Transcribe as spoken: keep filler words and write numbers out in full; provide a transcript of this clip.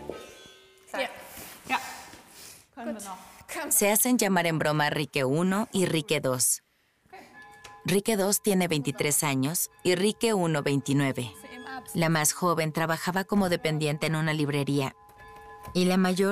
Ja. Ja. Können wir noch. Se hacen llamar en broma Rike uno y Rike dos. Rike dos tiene veintitrés años y Rike uno veintinueve. La más joven trabajaba como dependiente en una librería y la mayor